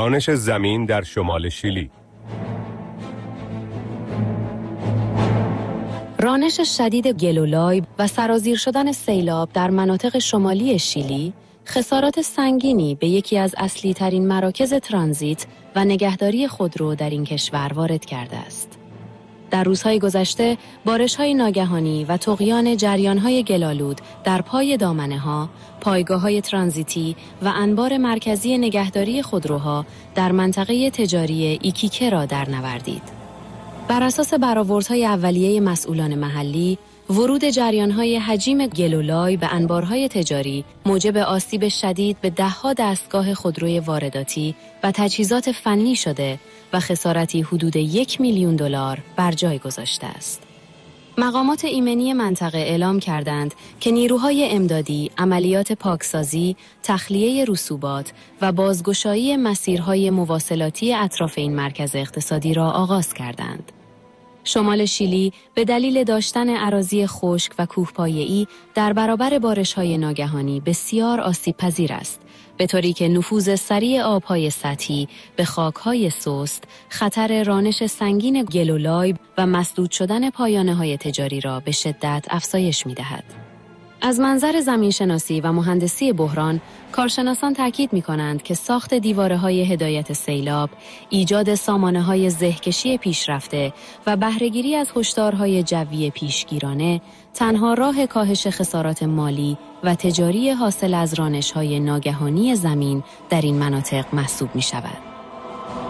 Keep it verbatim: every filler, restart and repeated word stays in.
رانش زمین در شمال شیلی. رانش شدید گلولای و سرازیر شدن سیلاب در مناطق شمالی شیلی خسارات سنگینی به یکی از اصلی ترین مراکز ترانزیت و نگهداری خودرو در این کشور وارد کرده است. در روزهای گذشته بارش‌های ناگهانی و طغیان جریان‌های گلالود در پای دامنه‌ها، پایگاه‌های ترانزیتی و انبار مرکزی نگهداری خودروها در منطقه تجاری ایکیکه را درنوردید. بر اساس برآوردهای اولیه مسئولان محلی، ورود جریان‌های حجیم گلولای به انبارهای تجاری موجب آسیب شدید به ده‌ها دستگاه خودروی وارداتی و تجهیزات فنی شده و خسارتی حدود یک میلیون دلار بر جای گذاشته است. مقامات ایمنی منطقه اعلام کردند که نیروهای امدادی عملیات پاکسازی، تخلیه رسوبات و بازگشایی مسیرهای مواصلاتی اطراف این مرکز اقتصادی را آغاز کردند. شمال شیلی به دلیل داشتن اراضی خشک و کوهپایه‌ای در برابر بارش‌های ناگهانی بسیار آسیب‌پذیر است، به طوری که نفوذ سریع آب‌های سطحی به خاک‌های سست، خطر رانش سنگین گلولای و مسدود شدن پایانه‌های تجاری را به شدت افزایش می‌دهد. از منظر زمینشناسی و مهندسی بحران، کارشناسان تاکید می‌کنند که ساخت دیواره‌های هدایت سیلاب، ایجاد سامانه‌های زهکشی پیشرفته و بهره‌گیری از هشدارهای جوی پیشگیرانه تنها راه کاهش خسارات مالی و تجاری حاصل از رانش‌های ناگهانی زمین در این مناطق محسوب می‌شود.